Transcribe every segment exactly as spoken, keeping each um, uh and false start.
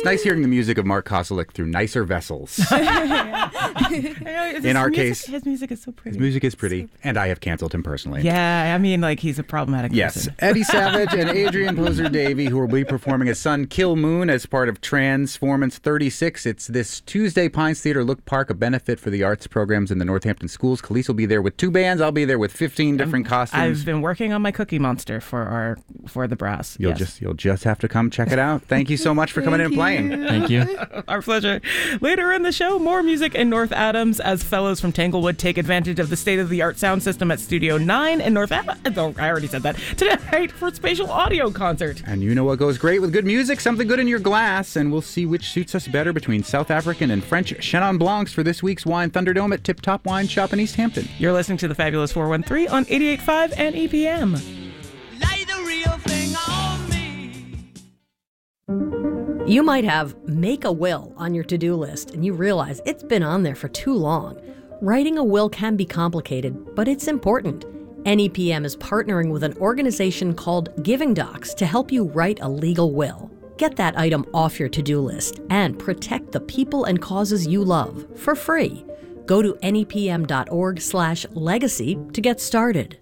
It's nice hearing the music of Mark Koselleck through nicer vessels. In our music, case, his music is so pretty. His music is pretty, and I have canceled him personally. Yeah, I mean, like, he's a problematic yes. person. Eddie Savage and Adrian Poser-Davy, who will be performing as Sun Kil Moon as part of Transformance thirty-six. It's this Tuesday, Pines Theater, Look Park, a benefit for the arts programs in the Northampton schools. Khalees will be there with two bands. I'll be there with fifteen different costumes. I've been working on my Cookie Monster for our for the brass. You'll yes. just you'll just have to come check it out. Thank you so much for coming in and playing. Thank you. Our pleasure. Later in the show, more music in North Adams as fellows from Tanglewood take advantage of the state-of-the-art sound system at Studio nine in North Adams. Oh, I already said that. Tonight for Spatial Audio Concert. And you know what goes great with good music? Something good in your glass. And we'll see which suits us better between South African and French Chenin Blancs for this week's Wine Thunderdome at Tip Top Wine Shop in East Hampton. You're listening to the Fabulous four one three on eighty-eight point five and E P M. Lay the real thing on me. You might have make a will on your to-do list and you realize it's been on there for too long. Writing a will can be complicated, but it's important. N E P M is partnering with an organization called Giving Docs to help you write a legal will. Get that item off your to-do list and protect the people and causes you love for free. Go to nepm.org slash legacy to get started.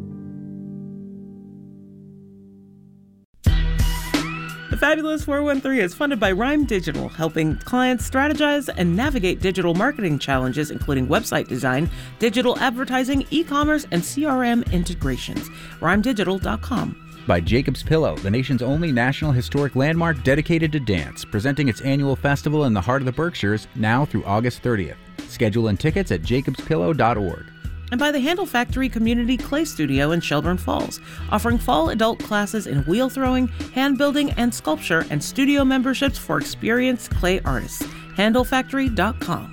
The Fabulous four one three is funded by Rhyme Digital, helping clients strategize and navigate digital marketing challenges, including website design, digital advertising, e-commerce, and C R M integrations. rhyme digital dot com. By Jacob's Pillow, the nation's only national historic landmark dedicated to dance, presenting its annual festival in the heart of the Berkshires now through August thirtieth. Schedule and tickets at jacobs pillow dot org. And by the Handle Factory Community Clay Studio in Shelburne Falls, offering fall adult classes in wheel throwing, hand building, and sculpture, and studio memberships for experienced clay artists. handle factory dot com.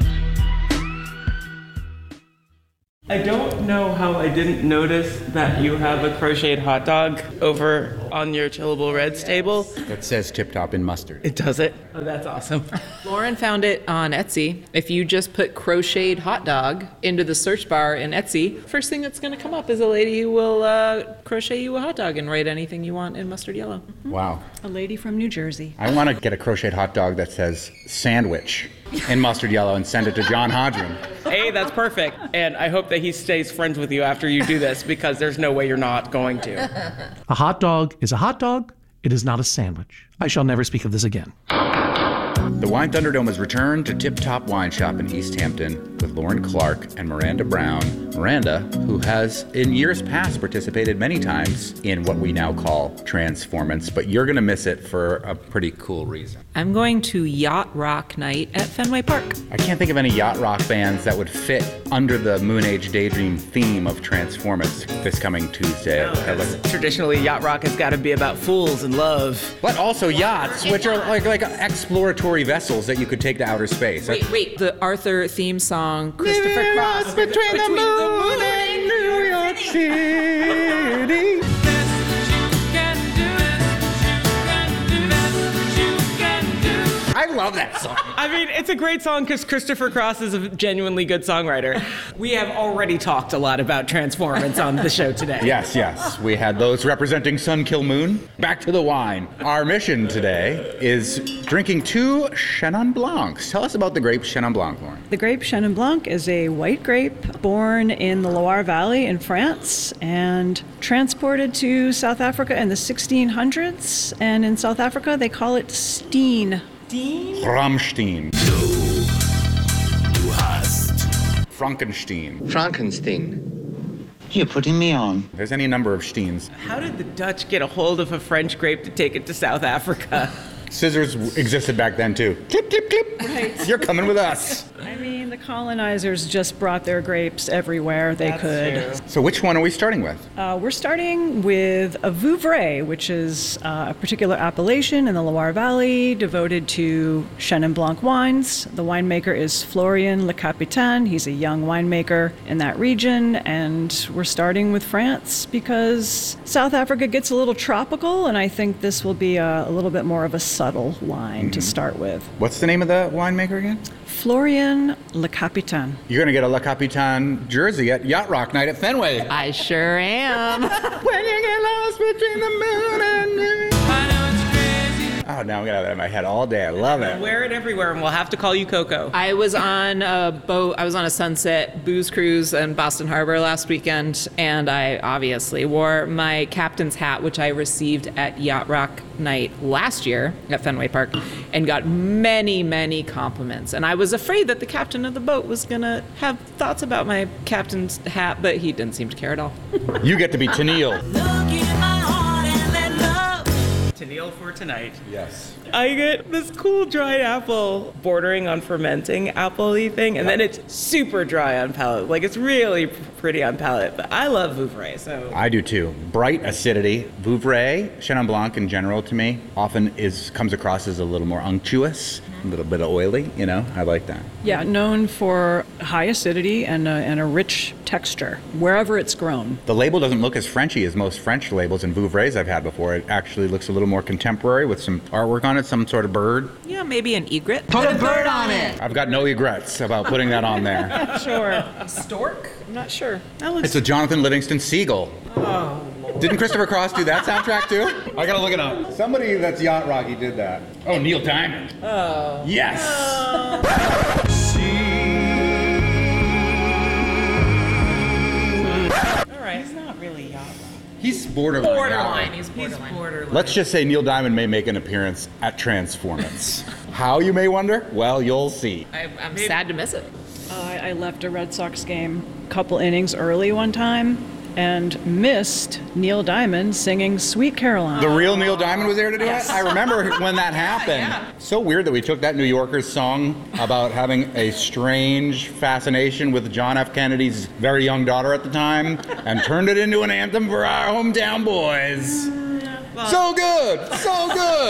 I don't know how I didn't notice that you have a crocheted hot dog over on your Chillable Reds table. That says Tip Top in mustard. It does it? Oh, that's awesome. Lauren found it on Etsy. If you just put crocheted hot dog into the search bar in Etsy, first thing that's going to come up is a lady who will uh, crochet you a hot dog and write anything you want in mustard yellow. Mm-hmm. Wow. A lady from New Jersey. I want to get a crocheted hot dog that says sandwich in mustard yellow and send it to John Hodgman. Hey, that's perfect. And I hope that he stays friends with you after you do this, because there's no way you're not going to. A hot dog is a hot dog. It is not a sandwich. I shall never speak of this again. The Wine Thunderdome has returned to Tip Top Wine Shop in East Hampton with Lauren Clark and Miranda Brown. Miranda, who has in years past participated many times in what we now call Transformance, but you're going to miss it for a pretty cool reason. I'm going to Yacht Rock Night at Fenway Park. I can't think of any yacht rock bands that would fit under the Moon Age Daydream theme of Transformance this coming Tuesday. No, traditionally, yacht rock has got to be about fools and love. But also yachts, which are like like exploratory vessels that you could take to outer space. Wait, wait. The Arthur theme song, Christopher Cross. Between, between the moon and New York City. I love that song. I mean, it's a great song because Christopher Cross is a genuinely good songwriter. We have already talked a lot about Transformance on the show today. Yes, yes. We had those representing Sun Kil Moon. Back to the wine. Our mission today is drinking two Chenin Blancs. Tell us about the grape Chenin Blanc, Lauren. The grape Chenin Blanc is a white grape born in the Loire Valley in France and transported to South Africa in the sixteen hundreds. And in South Africa, they call it Steen. Ramstein. Du hast. Frankenstein. Frankenstein. You're putting me on. There's any number of Steens. How did the Dutch get a hold of a French grape to take it to South Africa? Scissors existed back then, too. Clip, clip, clip. Right. You're coming with us. I mean, the colonizers just brought their grapes everywhere they That's could. true. So which one are we starting with? Uh, we're starting with a Vouvray, which is uh, a particular appellation in the Loire Valley devoted to Chenin Blanc wines. The winemaker is Florian Le Capitaine. He's a young winemaker in that region, and we're starting with France because South Africa gets a little tropical, and I think this will be a, a little bit more of a subtle wine mm-hmm. to start with. What's the name of the winemaker again? Florian Le Capitaine. You're going to get a Le Capitaine jersey at Yacht Rock Night at Fenway. I sure am. When you get lost between the moon and New York. I know it's crazy. Oh, God, now I'm gonna have that in my head all day. I love it. Wear it everywhere, and we'll have to call you Coco. I was on a boat, I was on a sunset booze cruise in Boston Harbor last weekend, and I obviously wore my captain's hat, which I received at Yacht Rock Night last year at Fenway Park, and got many, many compliments. And I was afraid that the captain of the boat was gonna have thoughts about my captain's hat, but he didn't seem to care at all. You get to be Tennille. Tennille for tonight. Yes. I get this cool dried apple bordering on fermenting apple-y thing, and then it's super dry on palate. Like, it's really pretty on palate, but I love Vouvray, so. I do too. Bright acidity. Vouvray, Chenin Blanc in general to me, often is comes across as a little more unctuous, a little bit of oily, you know? I like that. Yeah, known for high acidity and a, and a rich texture wherever it's grown. The label doesn't look as Frenchy as most French labels and Vouvrays I've had before. It actually looks a little more contemporary with some artwork on it, some sort of bird. Yeah, maybe an egret. Put a bird on it. I've got no regrets about putting that on there. Sure. Stork? I'm not sure. That looks It's a Jonathan Livingston Seagull. Oh, Didn't Christopher Cross do that soundtrack too? I gotta look it up. Somebody that's Yacht Rocky did that. Oh, Neil Diamond. Oh. Yes. All right. He's not really yacht rock. He's borderline. Borderline. yacht He's He's borderline. borderline. Let's just say Neil Diamond may make an appearance at Transformance. How, you may wonder? Well, you'll see. I, I'm sad to miss it. Uh, I I left a Red Sox game a couple innings early one time and missed Neil Diamond singing Sweet Caroline. The real Neil Diamond was there to do it? I remember when that happened. So weird that we took that New Yorker's song about having a strange fascination with John F. Kennedy's very young daughter at the time and turned it into an anthem for our hometown boys. So good, so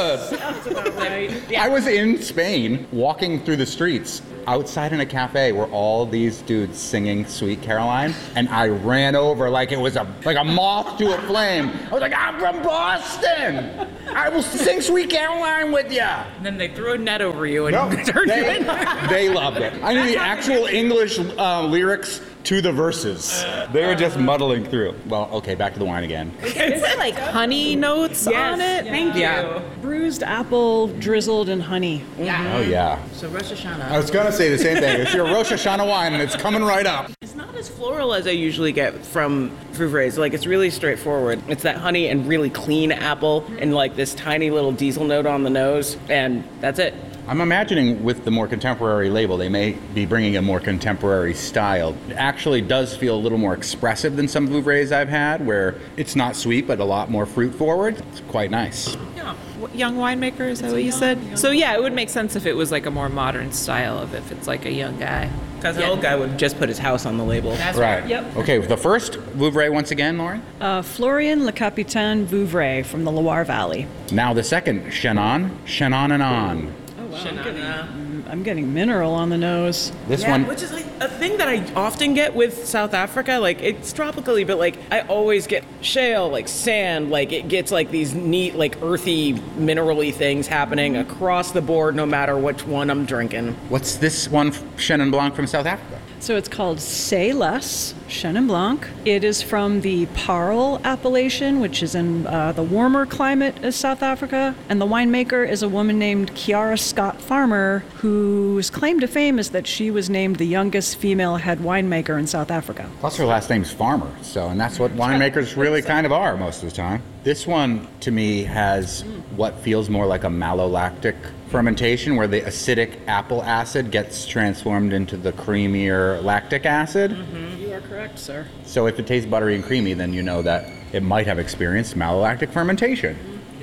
good. I was in Spain walking through the streets outside in a cafe where all these dudes singing Sweet Caroline, and I ran over like it was a like a moth to a flame. I was like, I'm from Boston. I will sing Sweet Caroline with you. And then they threw a net over you and No, turned you they, in. they loved it. I knew the actual English uh, lyrics to the verses. They were just muddling through. Well, okay, back to the wine again. Is it like honey notes on it? Thank Yeah. you. Bruised apple drizzled in honey. Yeah. Oh yeah. So Rosh Hashanah. I was gonna say the same thing. It's your Rosh Hashanah wine, and it's coming right up. It's not as floral as I usually get from Vouvrays. Like, it's really straightforward. It's that honey and really clean apple and like this tiny little diesel note on the nose, and that's it. I'm imagining with the more contemporary label, they may be bringing a more contemporary style. It actually does feel a little more expressive than some Vouvrays I've had, where it's not sweet, but a lot more fruit forward. It's quite nice. Yeah. What, young winemaker, is that what you said? So yeah, it would make sense if it was like a more modern style of if it's like a young guy. Because the old guy would just put his house on the label. That's Right. Yep. Okay, the first Vouvray once again, Lauren. Uh, Florian Le Capitaine Vouvray from the Loire Valley. Now the second, Chenin, Chenin and On. I'm getting, I'm getting mineral on the nose. This Yeah, one, which is like a thing that I often get with South Africa. Like, it's tropically, but like I always get shale, like sand. Like, it gets like these neat, like earthy, mineral-y things happening across the board, no matter which one I'm drinking. what's this one, Chenin Blanc from South Africa? So it's called Say Less Chenin Blanc. It is from the Paarl appellation, which is in uh, the warmer climate of South Africa. And the winemaker is a woman named Kiara Scott Farmer, whose claim to fame is that she was named the youngest female head winemaker in South Africa. Plus her last name's Farmer, so, and that's what winemakers really kind of are most of the time. This one, to me, has what feels more like a malolactic fermentation, where the acidic apple acid gets transformed into the creamier lactic acid. You are correct, sir. So if it tastes buttery and creamy, then you know that it might have experienced malolactic fermentation.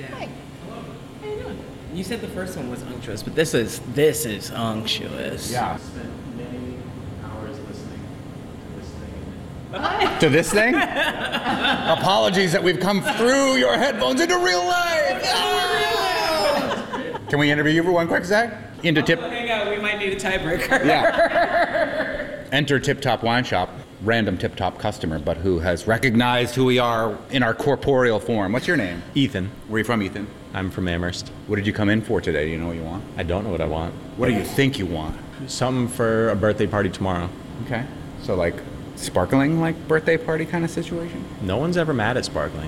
You said the first one was unctuous, but this is this is unctuous. Yeah. To this thing? Apologies that we've come through your headphones into real life. Can we interview you for one quick sec? Into tip. Hang on, we might need a tiebreaker. Yeah. Enter Tip Top Wine Shop. Random Tip Top customer, but who has recognized who we are in our corporeal form. What's your name? Ethan. Where are you from, Ethan? I'm from Amherst. What did you come in for today? Do you know what you want? I don't know what I want. What do you think you want? Something for a birthday party tomorrow. Okay. So like sparkling like birthday party kind of situation? No one's ever mad at sparkling. I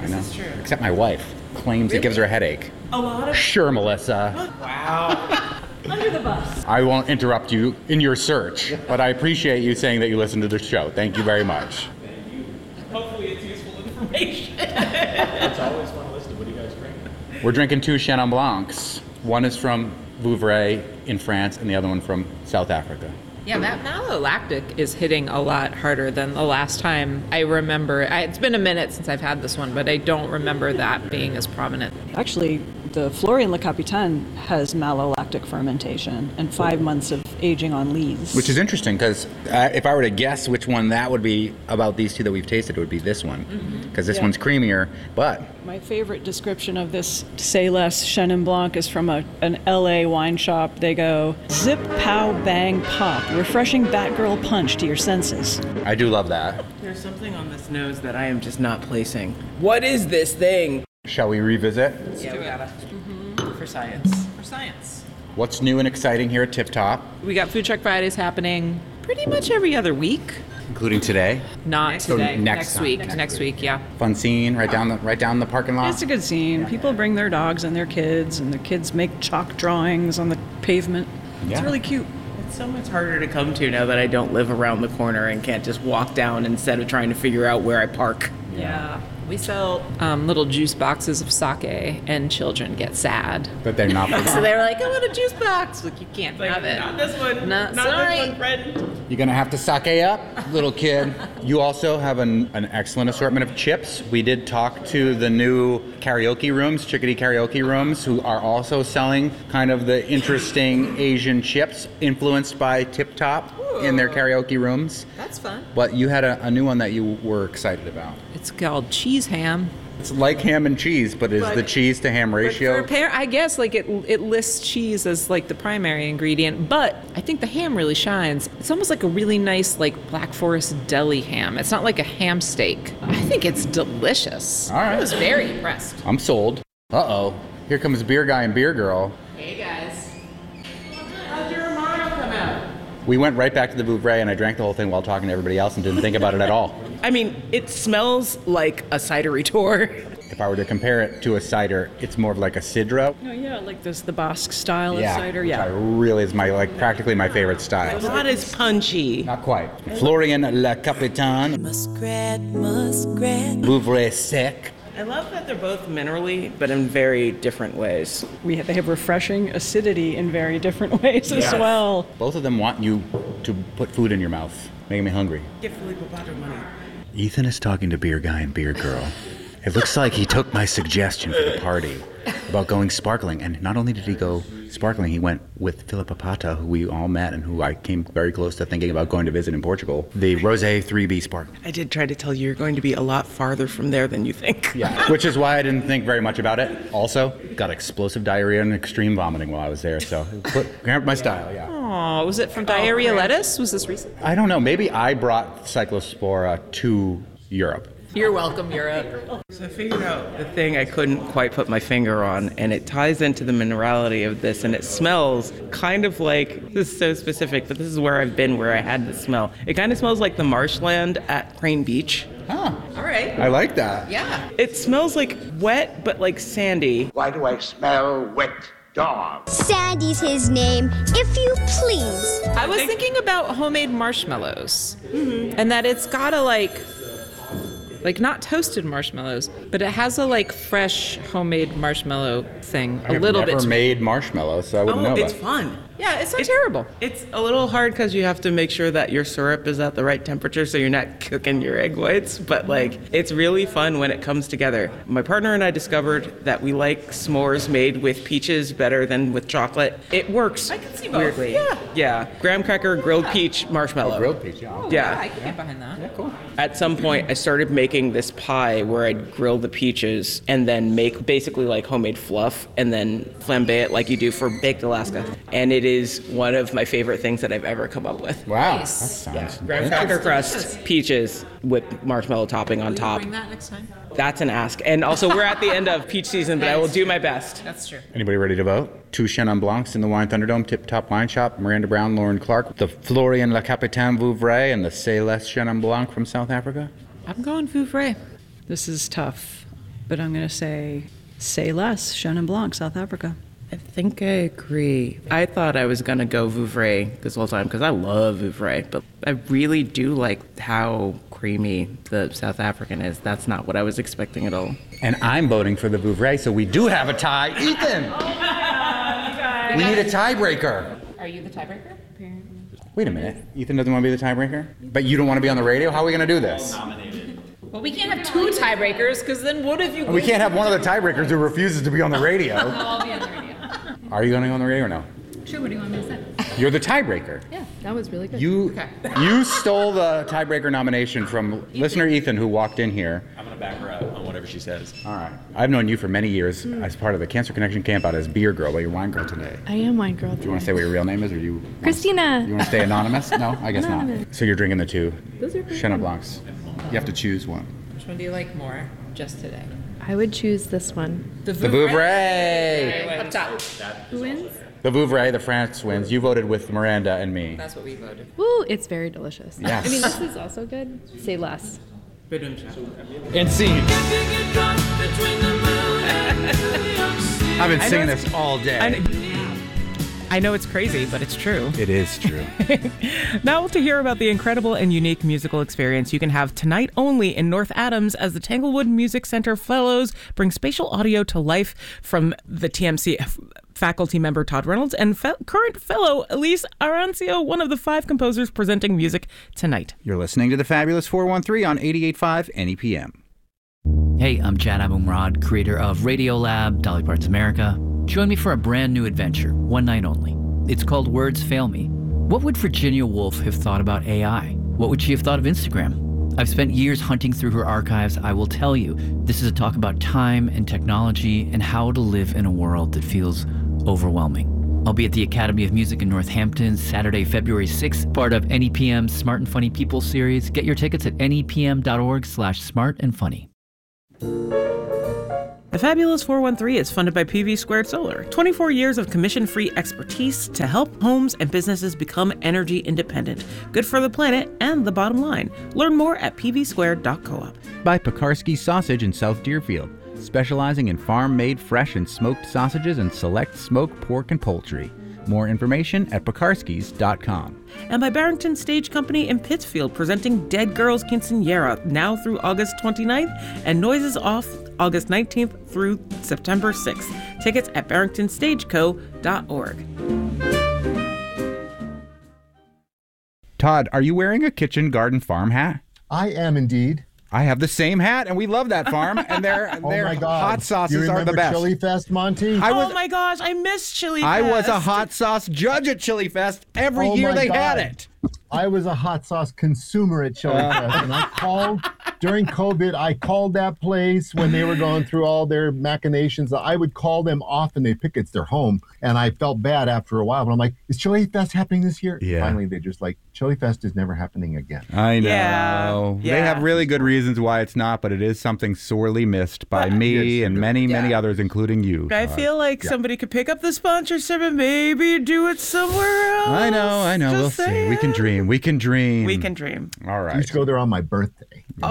I know. This is true. Except my wife claims it gives her a headache. A lot of. Sure, Melissa. Wow. Under the bus. I won't interrupt you in your search, but I appreciate you saying that you listen to the show. Thank you very much. Hopefully it's useful information. It's always one listed. What do you guys drink? We're drinking two Chenin Blancs. One is from Vouvray in France and the other one from South Africa. Yeah, that malolactic is hitting a lot harder than the last time I remember. I, it's been a minute since I've had this one, but I don't remember that being as prominent. Actually, the Florian Le Capitaine has malolactic fermentation and five months of aging on lees. Which is interesting because uh, if I were to guess which one that would be about these two that we've tasted, it would be this one. Because mm-hmm. this Yeah. one's creamier, but... My favorite description of this Say Less Chenin Blanc is from a, an L A wine shop. They go, zip, pow, bang, pop. Refreshing Batgirl punch to your senses. I do love that. There's something on this nose that I am just not placing. What is this thing? Shall we revisit? Yeah, we gotta. Mm-hmm. For science. For science. What's new and exciting here at Tip Top? We got Food Truck Fridays happening pretty much every other week. Including today. Not So today. next next time. week. Next Next, week, yeah. Fun scene right down the right down the parking lot. It's a good scene. People bring their dogs and their kids, and the kids make chalk drawings on the pavement. Yeah. It's really cute. It's so much harder to come to now that I don't live around the corner and can't just walk down instead of trying to figure out where I park. Yeah. We sell um, little juice boxes of sake, and children get sad. But they're not. So they were like, I want a juice box. Like, you can't Like, have it. not this one. Not, not sorry. this one, friend. You're gonna have to sake up, little kid. You also have an, an excellent assortment of chips. We did talk to the new karaoke rooms, Chickadee Karaoke Rooms, who are also selling kind of the interesting Asian chips influenced by Tip Top in their karaoke rooms. That's fun. But you had a, a new one that you were excited about. It's called cheese ham. It's like ham and cheese, but is But- the cheese to ham ratio? For par- I guess like it it lists cheese as like the primary ingredient, but I think the ham really shines. It's almost like a really nice like Black Forest deli ham. It's not like a ham steak. I think it's delicious. All right. I was very impressed. I'm sold. Uh-oh. Here comes Beer Guy and Beer Girl. Hey guys. How'd your Romano come out? We went right back to the Vouvray, and I drank the whole thing while talking to everybody else and didn't think about it at all. I mean, it smells like a cidery tour. If I were to compare it to a cider, it's more of like a Sidro. Oh yeah, like this the Basque style Yeah, of cider. which I Yeah. really is my like practically my favorite style. Not as punchy. Not quite. Florian Le Capitaine, Muskrat, muskrat. Vouvray Sec. I love that they're both minerally, but in very different ways. We have, they have refreshing acidity in very different ways as well. Both of them want you to put food in your mouth, making me hungry. Give Filippo Pato money. Ethan is talking to Beer Guy and Beer Girl. It looks like he took my suggestion for the party about going sparkling. And not only did he go sparkling, he went with Filippo Pato, who we all met and who I came very close to thinking about going to visit in Portugal. The Rosé three B Sparkling. I did try to tell you you're going to be a lot farther from there than you think. Yeah, which is why I didn't think very much about it. Also, got explosive diarrhea and extreme vomiting while I was there, so put, grabbed my style, yeah. Oh, was it from Diarrhea Lettuce? Was this recent? I don't know, maybe I brought Cyclospora to Europe. You're welcome, Europe. So I figured out the thing I couldn't quite put my finger on, and it ties into the minerality of this, and it smells kind of like, this is so specific, but this is where I've been where I had the smell. It kind of smells like the marshland at Crane Beach. Huh, All right. I like that. Yeah. It smells like wet, but like sandy. Why do I smell wet dog? Sandy's his name, if you please. I was thinking about homemade marshmallows, and that it's gotta like, like not toasted marshmallows, but it has a like fresh homemade marshmallow thing, a I've little never bit. made marshmallows, so I wouldn't know Oh, it's about it. fun. Yeah, it's not terrible. It's a little hard because you have to make sure that your syrup is at the right temperature so you're not cooking your egg whites, but like it's really fun when it comes together. My partner and I discovered that we like s'mores made with peaches better than with chocolate. It works. I can see both. Weirdly. Yeah. Yeah. Graham cracker, grilled peach, marshmallow. Grilled peach, yeah. Yeah. I can get behind that. Yeah, Cool. At some point, I started making this pie where I'd grill the peaches and then make basically like homemade fluff and then flambe it like you do for baked Alaska. And it is one of my favorite things that I've ever come up with. Wow, Nice. that sounds Graham cracker crust, peaches with marshmallow topping on top. Bring that next time. That's an ask. And also, we're at the end of peach season, but I will do my best. That's true. Anybody ready to vote? Two Chenin Blancs in the Wine Thunderdome, Tip Top Wine Shop, Miranda Brown, Lauren Clark, the Florian Le Capitaine Vouvray, and the Say Less Chenin Blanc from South Africa. I'm going Vouvray. This is tough. but I'm going to say Say Less, Chenin Blanc, South Africa. I think I agree. I thought I was going to go Vouvray this whole time because I love Vouvray, but I really do like how creamy the South African is. That's not what I was expecting at all. And I'm voting for the Vouvray, so we do have a tie. Ethan! Oh my God, you guys. We need a tiebreaker. Are you the tiebreaker? Apparently. Wait a minute. Ethan doesn't want to be the tiebreaker? But you don't want to be on the radio? How are we going to do this? Well, we can't have two tiebreakers, because then what if you... We can't have one of the tiebreakers who refuses to be on the radio. I'll be on the radio. Are you going to go on the radio or no? Sure, what do you want me to say? You're the tiebreaker. Yeah, that was really good. You Okay. you stole the tiebreaker nomination from listener Ethan, who walked in here. I'm going to back her up on whatever she says. All right. I've known you for many years as part of the Cancer Connection camp out as beer girl, but you're wine girl today. I am wine girl. Do you want to say what your real name is, or you? Christina. You want to stay anonymous? No, I guess not. Anonymous. So you're drinking the two Those are pretty Chenin good. Blancs. You have to choose one. Which one do you like more, just today? I would choose this one. The Vouvray. Up top. Who wins? The Vouvray, the France wins. You voted with Miranda and me. That's what we voted. Woo, it's very delicious. Yes. I mean, this is also good. Say less. And scene. I've been I know singing it's- this all day. I know, I know it's crazy, but it's true. It is true. Now to hear about the incredible and unique musical experience you can have tonight only in North Adams as the Tanglewood Music Center Fellows bring spatial audio to life from the T M C f- faculty member Todd Reynolds and fe- current fellow Elise Arancio, one of the five composers presenting music tonight. You're listening to the Fabulous four one three on eighty-eight point five N E P M. Hey, I'm Chad Abumrad, creator of Radiolab, Dolly Parton's America. Join me for a brand new adventure, one night only. It's called Words Fail Me. What would Virginia Woolf have thought about A I? What would she have thought of Instagram? I've spent years hunting through her archives. I will tell you, this is a talk about time and technology and how to live in a world that feels overwhelming. I'll be at the Academy of Music in Northampton Saturday, February sixth, part of N E P M's Smart and Funny People series. Get your tickets at nepm.org slash smart and funny. The Fabulous four one three is funded by P V Squared Solar. twenty-four years of commission-free expertise to help homes and businesses become energy independent. Good for the planet and the bottom line. Learn more at p v squared dot coop. By Pekarsky Sausage in South Deerfield, specializing in farm-made fresh and smoked sausages and select smoked pork and poultry. More information at pekarskys dot com. And by Barrington Stage Company in Pittsfield, presenting Dead Girls Quinceañera now through August twenty-ninth and Noises Off August nineteenth through September sixth. Tickets at barrington stage co dot org. Todd, are you wearing a kitchen garden farm hat? I am indeed. I have the same hat, and we love that farm, and their Oh their my God. hot sauces you are the remember best. Chili Fest, Monty? I was Oh my gosh, I miss Chili I Fest. was a hot sauce judge at Chili Fest. Every Oh year my they God. had it. I was a hot sauce consumer at Chili Fest, and I called during COVID. I called that place when they were going through all their machinations. I would call them often. They pick it's their home, and I felt bad after a while. But I'm like, is Chili Fest happening this year? Yeah. Finally, they're just like, Chili Fest is never happening again. I know. Yeah, They yeah. have really good reasons why it's not, but it is something sorely missed by me Yes, and you do. many, many Yeah. others, including you. I Todd. feel like Yeah. somebody could pick up the sponsorship and maybe do it somewhere else. I know, I know. Just We'll see. saying. We can dream. We can dream. We can dream. All I right. used to go there on my birthday. Oh,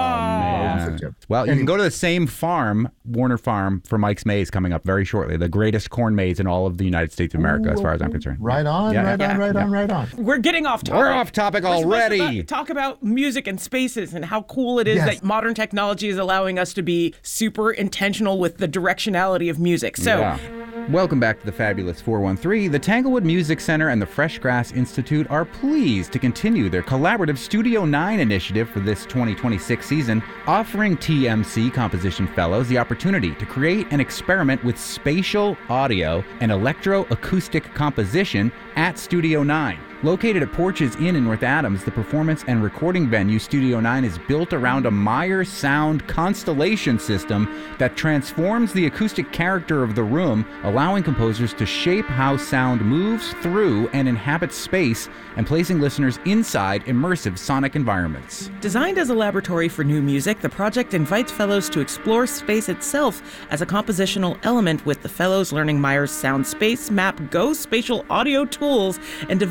Man. such a- Well, you can Anyway. go to the same farm, Warner Farm, for Mike's Maze coming up very shortly. The greatest corn maze in all of the United States of America, as far as I'm concerned. Right on, Yeah, right yeah. on, right Yeah. on, right on. we're getting off topic. We're off topic We're supposed to already. about- talk about music and spaces and how cool it is Yes. that modern technology is allowing us to be super intentional with the directionality of music. So, Yeah. Welcome back to the Fabulous four one three. The Tanglewood Music Center and the Fresh Grass Institute are pleased to continue their collaborative Studio nine initiative for this twenty twenty-six season, offering T M C Composition Fellows the opportunity to create and experiment with spatial audio and electroacoustic composition at Studio nine. Located at Porches Inn in North Adams, the performance and recording venue Studio nine is built around a Meyer sound constellation system that transforms the acoustic character of the room, allowing composers to shape how sound moves through and inhabits space and placing listeners inside immersive sonic environments. designed as a laboratory for new music, the project invites fellows to explore space itself as a compositional element, with the fellows learning Meyer's Sound Space Map Go spatial audio tools and developing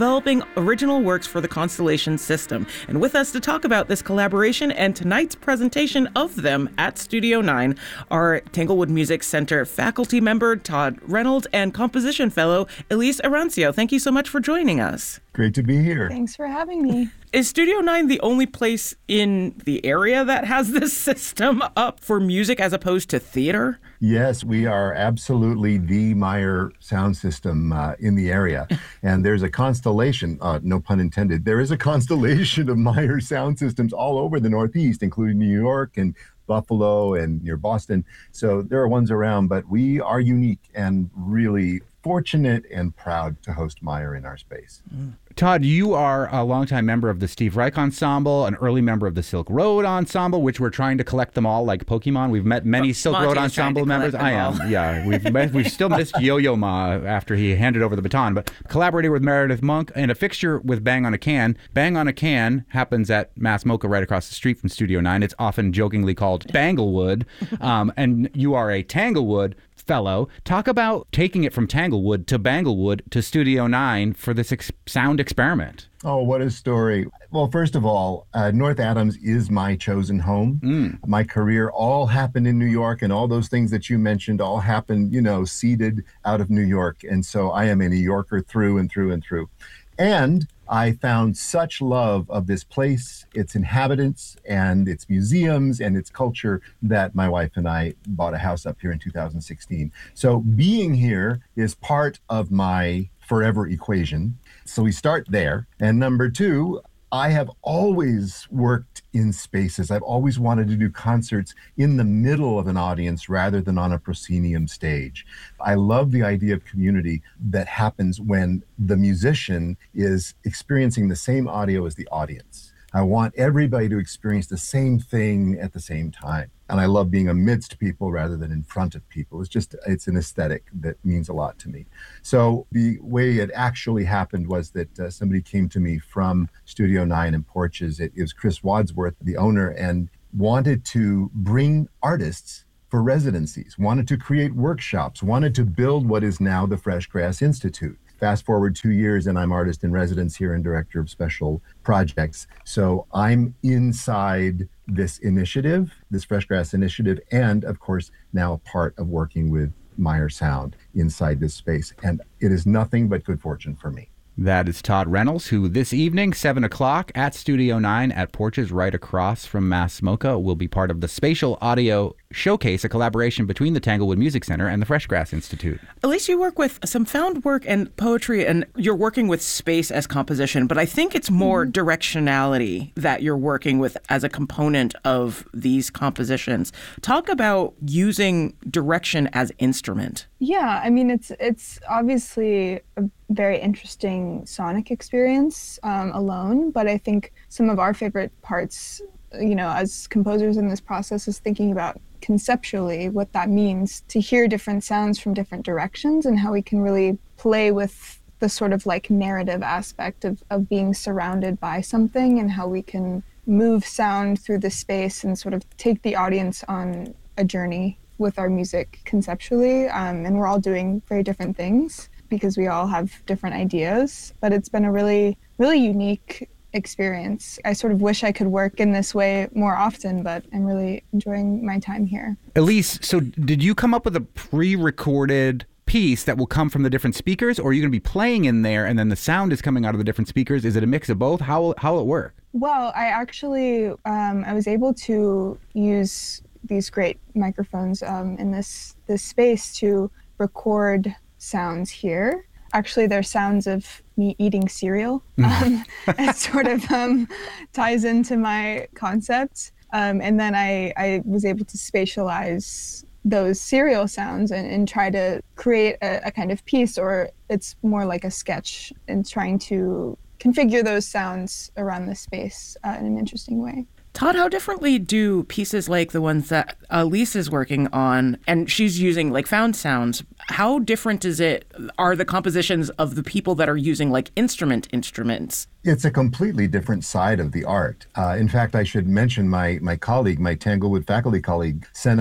creating original works for the Constellation system. And with us to talk about this collaboration and tonight's presentation of them at Studio nine are Tanglewood Music Center faculty member Todd Reynolds and composition fellow Elise Arancio. Thank you so much for joining us. Great to be here. Thanks for having me. Is Studio nine the only place in the area that has this system up for music as opposed to theater? Yes, we are absolutely the Meyer sound system uh, in the area. And there's a constellation, uh, no pun intended, there is a constellation of Meyer sound systems all over the Northeast, including New York and Buffalo and near Boston. So there are ones around, but we are unique and really fortunate and proud to host Meyer in our space. Mm. Todd, you are a longtime member of the Steve Reich Ensemble, an early member of the Silk Road Ensemble, which we're trying to collect them all like Pokemon. We've met many well, Silk Monty Road Ensemble members. I am, all. yeah. We've met, we've still missed Yo-Yo Ma after he handed over the baton, but collaborated with Meredith Monk and a fixture with Bang on a Can. Bang on a Can happens at Mass Mocha right across the street from Studio nine. It's often jokingly called Banglewood, um, and you are a Tanglewood fellow. Talk about taking it from Tanglewood to Banglewood to Studio nine for this ex- sound experiment. Oh, what a story. Well, first of all, uh, North Adams is my chosen home. Mm. My career all happened in New York, and all those things that you mentioned all happened, you know, seeded out of New York. And so I am a New Yorker through and through and through. And I found such love of this place, its inhabitants, and its museums, and its culture that my wife and I bought a house up here in two thousand sixteen. So being here is part of my forever equation. So we start there. And number two, I have always worked in spaces. I've always wanted to do concerts in the middle of an audience rather than on a proscenium stage. I love the idea of community that happens when the musician is experiencing the same audio as the audience. I want everybody to experience the same thing at the same time. And I love being amidst people rather than in front of people. It's just, it's an aesthetic that means a lot to me. So the way it actually happened was that uh, somebody came to me from Studio nine in Porches. It, it was Chris Wadsworth, the owner, and wanted to bring artists for residencies, wanted to create workshops, wanted to build what is now the Fresh Grass Institute. Fast forward two years and I'm artist in residence here and director of special projects. So I'm inside this initiative, this Fresh Grass initiative, and of course now a part of working with Meyer Sound inside this space. And it is nothing but good fortune for me. That is Todd Reynolds, who this evening, seven o'clock at Studio nine at Porches right across from Mass Mocha, will be part of the Spatial Audio Showcase, a collaboration between the Tanglewood Music Center and the Fresh Grass Institute. At least you work with some found work and poetry, and you're working with space as composition, but I think it's more mm-hmm. directionality that you're working with as a component of these compositions. Talk about using direction as instrument. Yeah, I mean, it's it's obviously a very interesting sonic experience um, alone, but I think some of our favorite parts, you know, as composers in this process is thinking about conceptually what that means to hear different sounds from different directions and how we can really play with the sort of like narrative aspect of, of being surrounded by something and how we can move sound through the space and sort of take the audience on a journey with our music conceptually. Um, and we're all doing very different things because we all have different ideas, but it's been a really, really unique experience. I sort of wish I could work in this way more often, but I'm really enjoying my time here. Elise, so did you come up with a pre-recorded piece that will come from the different speakers, or are you going to be playing in there and then the sound is coming out of the different speakers? Is it a mix of both? How how will it work? Well, I actually, um, I was able to use these great microphones um, in this, this space to record sounds here. Actually, they're sounds of me eating cereal. Um, it sort of um, ties into my concept. Um, and then I, I was able to spatialize those cereal sounds and, and try to create a, a kind of piece, or it's more like a sketch, and trying to configure those sounds around the space uh, in an interesting way. Todd, how differently do pieces like the ones that Elise is working on, and she's using like found sounds, how different is it, are the compositions of the people that are using like instrument instruments? It's a completely different side of the art. Uh, in fact, I should mention my my colleague, my Tanglewood faculty colleague, Senam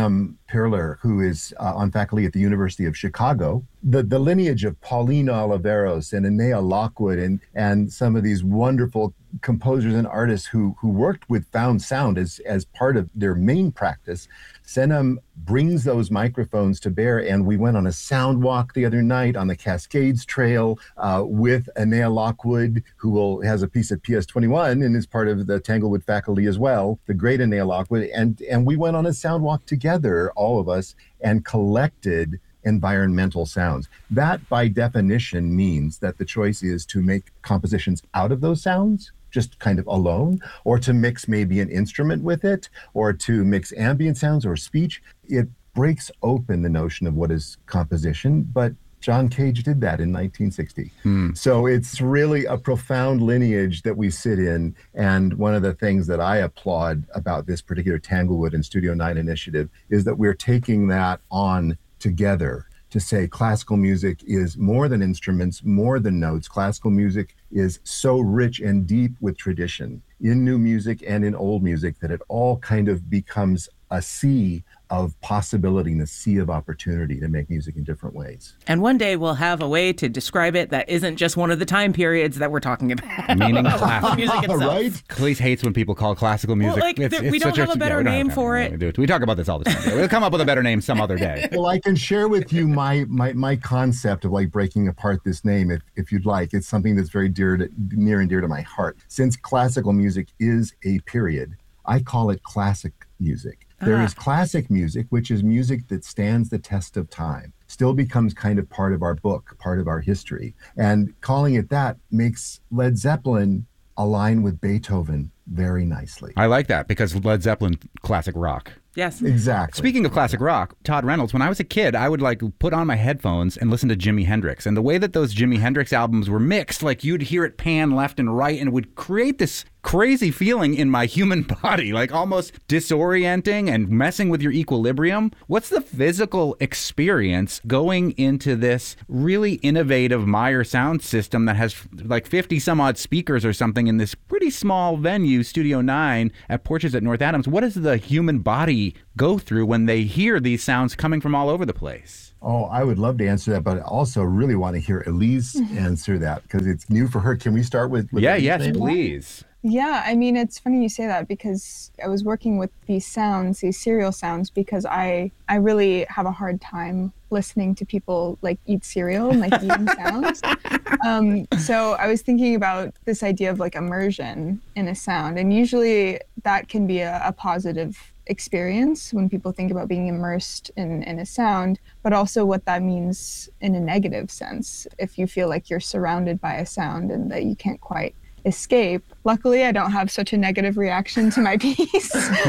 Pirler, who is uh, on faculty at the University of Chicago. The, the lineage of Paulina Oliveros and Enea Lockwood and, and some of these wonderful composers and artists who, who worked with found sound as, as part of their main practice. Cenem brings those microphones to bear, and we went on a sound walk the other night on the Cascades Trail uh, with Enea Lockwood, who will, has a piece at P S twenty-one and is part of the Tanglewood faculty as well, the great Enea Lockwood. And, and we went on a sound walk together, all of us, and collected environmental sounds. That, by definition, means that the choice is to make compositions out of those sounds, just kind of alone, or to mix maybe an instrument with it, or to mix ambient sounds or speech. It breaks open the notion of what is composition, but John Cage did that in nineteen sixty. Hmm. So it's really a profound lineage that we sit in. And one of the things that I applaud about this particular Tanglewood and Studio nine initiative is that we're taking that on together to say classical music is more than instruments, more than notes. Classical music is so rich and deep with tradition in new music and in old music that it all kind of becomes a sea of possibility and a sea of opportunity to make music in different ways. And one day we'll have a way to describe it that isn't just one of the time periods that we're talking about. Meaning classical music itself. Right? Cleese hates when people call classical music. Well, like, it's, there, it's we don't have a better yeah, name have for it. it. Do it. We talk about this all the time. We'll come up with a better name some other day. Well, I can share with you my my my concept of like breaking apart this name if, if you'd like. It's something that's very dear to, near and dear to my heart. Since classical music is a period, I call it classic music. There Ah. is classic music, which is music that stands the test of time, still becomes kind of part of our book, part of our history. And calling it that makes Led Zeppelin align with Beethoven very nicely. I like that because Led Zeppelin, classic rock. Yes. Exactly. Speaking of classic rock, Todd Reynolds, when I was a kid, I would like put on my headphones and listen to Jimi Hendrix. And the way that those Jimi Hendrix albums were mixed, like you'd hear it pan left and right and it would create this crazy feeling in my human body, like almost disorienting and messing with your equilibrium. What's the physical experience going into this really innovative Meyer sound system that has like fifty some odd speakers or something in this pretty small venue, Studio nine at Porches at North Adams? What does the human body go through when they hear these sounds coming from all over the place? Oh, I would love to answer that, but I also really want to hear Elise answer that because it's new for her. Can we start with, with Yeah, Elise yes, maybe? please. Yeah, I mean, it's funny you say that because I was working with these sounds, these cereal sounds, because I, I really have a hard time listening to people like eat cereal and like eating sounds. Um, so I was thinking about this idea of like immersion in a sound. And usually that can be a, a positive experience when people think about being immersed in, in a sound, but also what that means in a negative sense. If you feel like you're surrounded by a sound and that you can't quite escape. Luckily, I don't have such a negative reaction to my piece.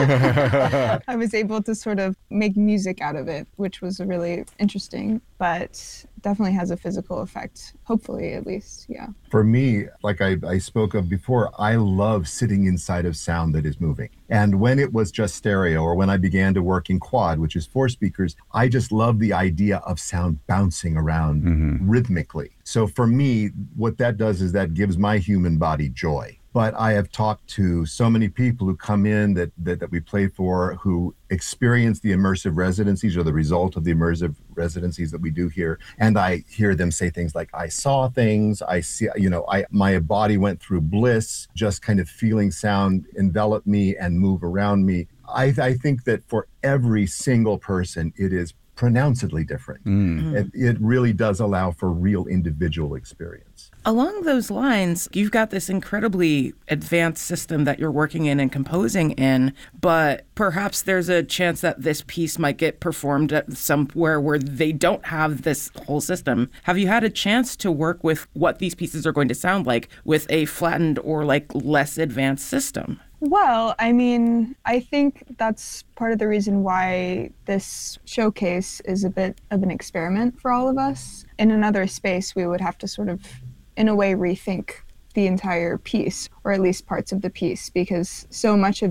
I was able to sort of make music out of it, which was really interesting, but definitely has a physical effect, hopefully at least, yeah. For me, like I, I spoke of before, I love sitting inside of sound that is moving. And when it was just stereo, or when I began to work in quad, which is four speakers, I just love the idea of sound bouncing around mm-hmm. rhythmically. So for me, what that does is that gives my human body joy. But I have talked to so many people who come in that, that, that we play for, who experience the immersive residencies or the result of the immersive residencies that we do here. And I hear them say things like, I saw things, I see, you know, I my body went through bliss, just kind of feeling sound envelop me and move around me. I, I think that for every single person, it is pronouncedly different. Mm. It, it really does allow for real individual experience. Along those lines, you've got this incredibly advanced system that you're working in and composing in, but perhaps there's a chance that this piece might get performed at somewhere where they don't have this whole system. Have you had a chance to work with what these pieces are going to sound like with a flattened or like less advanced system? Well, I mean, I think that's part of the reason why this showcase is a bit of an experiment for all of us. In another space, we would have to sort of, in a way, rethink the entire piece, or at least parts of the piece, because so much of it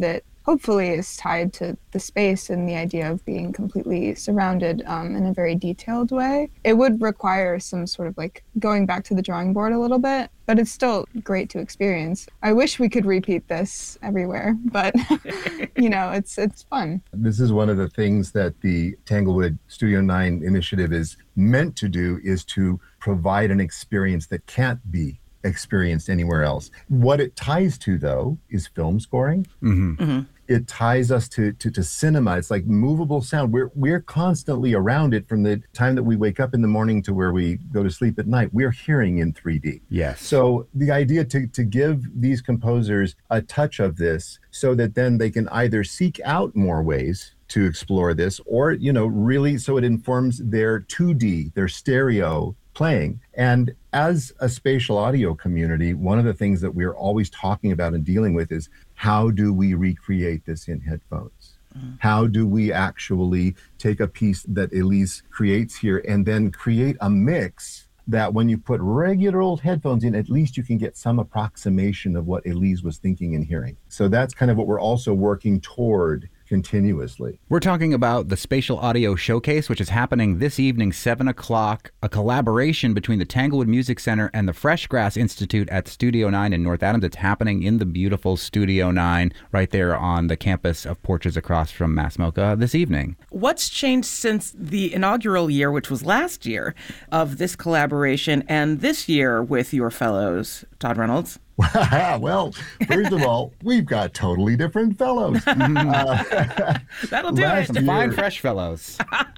hopefully is tied to the space and the idea of being completely surrounded um, in a very detailed way. It would require some sort of like going back to the drawing board a little bit, but it's still great to experience. I wish we could repeat this everywhere, but you know, it's it's fun. This is one of the things that the Tanglewood Studio nine initiative is meant to do, is to provide an experience that can't be experienced anywhere else. What it ties to, though, is film scoring. Mm-hmm. Mm-hmm. It ties us to, to to cinema. It's like movable sound. We're we're constantly around it from the time that we wake up in the morning to where we go to sleep at night. We're hearing in three D. Yes. So the idea to to give these composers a touch of this, so that then they can either seek out more ways to explore this, or, you know, really so it informs their two D, their stereo playing. And as a spatial audio community, one of the things that we're always talking about and dealing with is, how do we recreate this in headphones? Mm. How do we actually take a piece that Elise creates here and then create a mix that when you put regular old headphones in, at least you can get some approximation of what Elise was thinking and hearing. So that's kind of what we're also working toward continuously. We're talking about the Spatial Audio Showcase, which is happening this evening, seven o'clock, a collaboration between the Tanglewood Music Center and the Fresh Grass Institute at Studio nine in North Adams. It's happening in the beautiful Studio nine right there on the campus of Porches across from MassMocha this evening. What's changed since the inaugural year, which was last year, of this collaboration, and this year with your fellows, Todd Reynolds? Well, first of all, we've got totally different fellows. Uh, That'll do it. Define fresh fellows.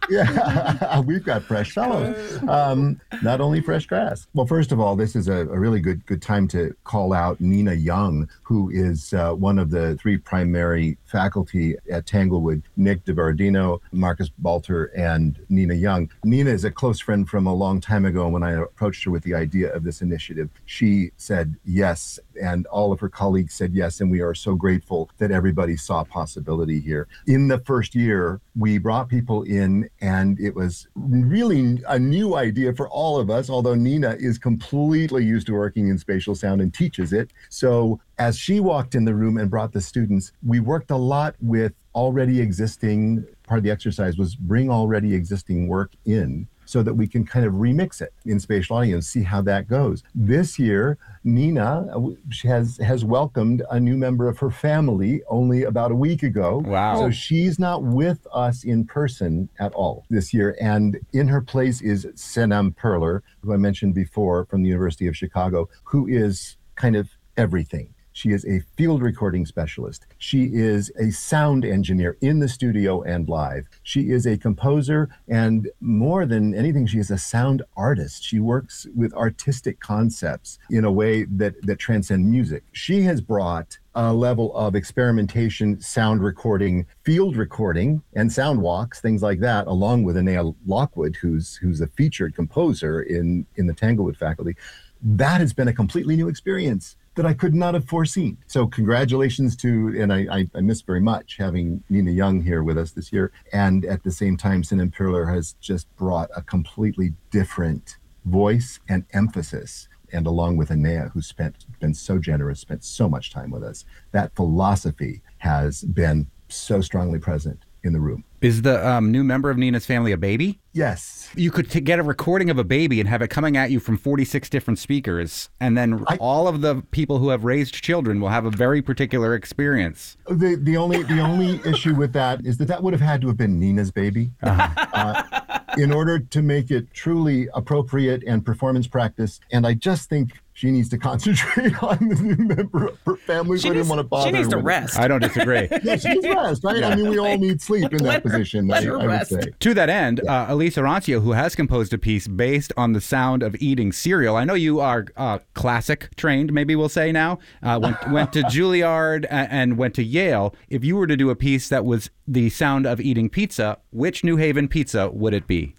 Yeah, we've got fresh fellows. Um, not only fresh grass. Well, first of all, this is a, a really good good time to call out Nina Young, who is uh, one of the three primary faculty at Tanglewood: Nick DiBardino, Marcus Balter, and Nina Young. Nina is a close friend from a long time ago. When I approached her with the idea of this initiative, she said yes, and all of her colleagues said yes, and we are so grateful that everybody saw possibility here. In the first year, we brought people in, and it was really a new idea for all of us, although Nina is completely used to working in spatial sound and teaches it. So as she walked in the room and brought the students, we worked a lot with already existing, part of the exercise was bring already existing work in, so that we can kind of remix it in spatial audio and see how that goes. This year, Nina she has has welcomed a new member of her family only about a week ago. Wow. So she's not with us in person at all this year. And in her place is Senam Perler, who I mentioned before, from the University of Chicago, who is kind of everything. She is a field recording specialist. She is a sound engineer in the studio and live. She is a composer, and more than anything, she is a sound artist. She works with artistic concepts in a way that, that transcend music. She has brought a level of experimentation, sound recording, field recording, and sound walks, things like that, along with Anea Lockwood, who's who's a featured composer in, in the Tanglewood faculty. That has been a completely new experience that I could not have foreseen. So congratulations to, and I, I, I miss very much having Nina Young here with us this year. And at the same time, Senam Perler has just brought a completely different voice and emphasis. And along with Anea, who's spent been so generous, spent so much time with us, that philosophy has been so strongly present in the room. Is the um, new member of Nina's family a baby? Yes. You could t- get a recording of a baby and have it coming at you from forty-six different speakers, and then I, all of the people who have raised children will have a very particular experience. The the only the only issue with that is that that would have had to have been Nina's baby. Uh-huh. Uh, in order to make it truly appropriate and performance practice. And I just think she needs to concentrate on the new member of her family. She I needs, didn't want to bother she needs her to with rest. It. I don't disagree. Yeah, she needs rest, right? Yeah. I mean, we all need sleep in that her, position, I, I would say. To that end, yeah. uh, Elise Arancio, who has composed a piece based on the sound of eating cereal. I know you are uh, classic trained, maybe we'll say now. Uh, went, went to Juilliard and, and went to Yale. If you were to do a piece that was the sound of eating pizza, which New Haven pizza would it be?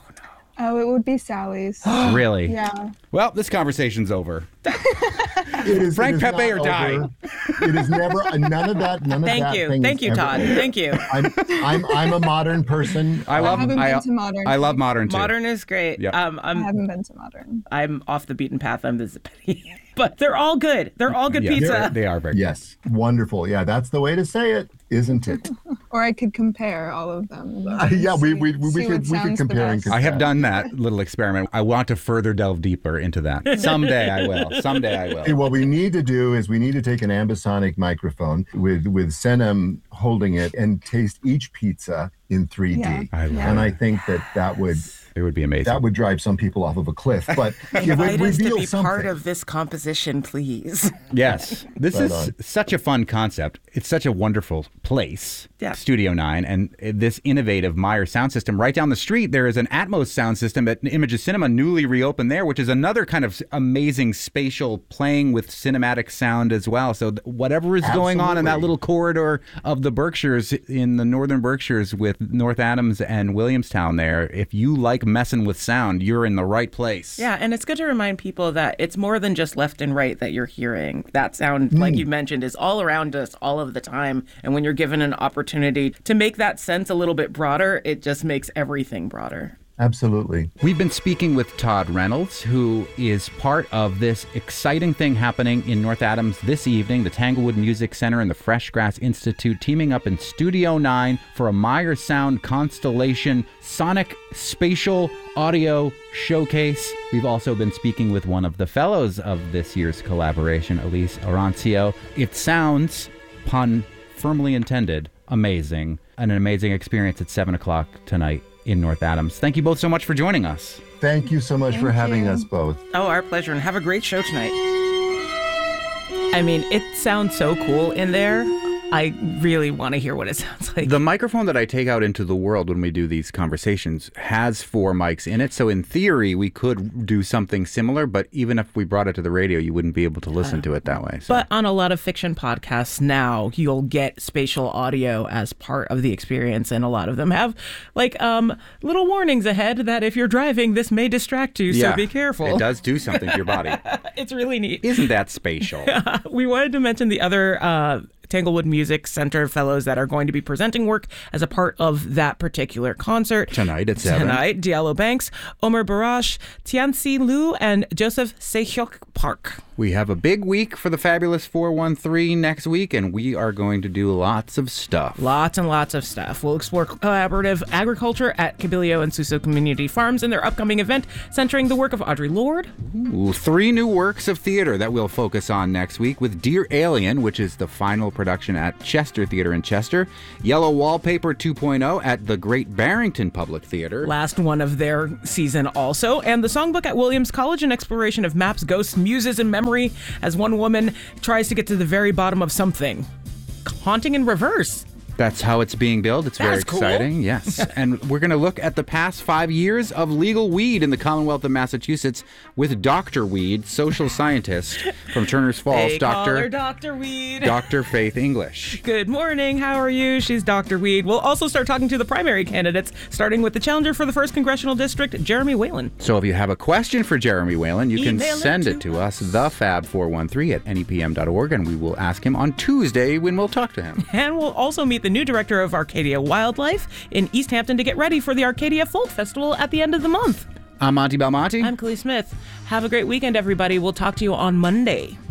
Oh, it would be Sally's. Really? Yeah. Well, this conversation's over. It is, Frank it is Pepe or over. die. It is never none of that. None of Thank that. you. Thing Thank is you, ever, Todd. Thank you. I'm, I'm I'm a modern person. I love I haven't I, been to modern. I love modern too. Modern is great. Yeah. Um, I'm, I haven't been to modern. I'm off the beaten path. I'm the Zapetti. But they're all good. They're all good Yeah, pizza. They are very Yes, wonderful. Yeah, that's the way to say it. isn't it? Or I could compare all of them. Uh, yeah, we we, we, see we could what we could sounds the compare and best. I have contrast. done that little experiment. I want to further delve deeper into that. Someday I will. Someday I Hey, will. what we need to do is we need to take an ambisonic microphone with with Senem holding it and taste each pizza in three D. Yeah. I love And it. I think that that would It would be amazing. that would drive some people off of a cliff, but it would Invite us to reveal be something. part of this composition, please. Yes. This Right is on. such a fun concept. It's such a wonderful place, Yeah. Studio nine, and this innovative Meyer sound system. Right down the street, there is an Atmos sound system at Images Cinema, newly reopened there, which is another kind of amazing spatial playing with cinematic sound as well. So th- whatever is going on in that Absolutely. little corridor of the Berkshires, in the northern Berkshires with North Adams and Williamstown there, if you like messing with sound, you're in the right place. Yeah, and it's good to remind people that it's more than just left and right that you're hearing. That sound, like you mentioned, is all around us all of the time. And when you're given an opportunity to make that sense a little bit broader, it just makes everything broader. Absolutely. We've been speaking with Todd Reynolds, who is part of this exciting thing happening in North Adams this evening. The Tanglewood Music Center and the Fresh Grass Institute teaming up in Studio nine for a Meyer Sound Constellation Sonic Spatial Audio Showcase. We've also been speaking with one of the fellows of this year's collaboration, Elise Arancio. It sounds, pun firmly intended, amazing. And an amazing experience at seven o'clock tonight in North Adams. Thank you both so much for joining us. Thank you so much Thank for having you. us both. Oh, our pleasure, and have a great show tonight. I mean, it sounds so cool in there. I really want to hear what it sounds like. The microphone that I take out into the world when we do these conversations has four mics in it. So in theory, we could do something similar, but even if we brought it to the radio, you wouldn't be able to listen to it that way. So. But on a lot of fiction podcasts now, you'll get spatial audio as part of the experience, and a lot of them have like um, little warnings ahead that if you're driving, this may distract you, yeah, so be careful. It does do something to your body. It's really neat. Isn't that spatial? We wanted to mention the other uh, Tanglewood Music Center fellows that are going to be presenting work as a part of that particular concert. Tonight at seven. Tonight, Diallo Banks, Omer Barash, Tianxi Liu, and Joseph Sehyok Park. We have a big week for the Fabulous four one three next week, and we are going to do lots of stuff. Lots and lots of stuff. We'll explore collaborative agriculture at Cabilio and Suso Community Farms in their upcoming event centering the work of Audre Lorde. Ooh, three new works of theater that we'll focus on next week with Dear Alien, which is the final production at Chester Theater in Chester, Yellow Wallpaper two point oh at the Great Barrington Public Theater. Last one of their season also, and the Songbook at Williams College, an exploration of maps, ghosts, muses, and memory as one woman tries to get to the very bottom of something. Haunting in reverse. That's how it's being billed. It's very That's cool. exciting. Yes. And we're going to look at the past five years of legal weed in the Commonwealth of Massachusetts with Doctor Weed, social scientist from Turner's Falls, They call her Doctor Doctor Weed. Doctor Faith English. Good morning. How are you? She's Doctor Weed. We'll also start talking to the primary candidates, starting with the challenger for the first congressional district, Jeremy Whalen. So if you have a question for Jeremy Whalen, you can Email it send to it to us, the fab four one three at N E P M dot org, and we will ask him on Tuesday when we'll talk to him. And we'll also meet the new director of Arcadia Wildlife in East Hampton to get ready for the Arcadia Folk Festival at the end of the month. I'm Monty Belmonte. I'm Kali Smith. Have a great weekend, everybody. We'll talk to you on Monday.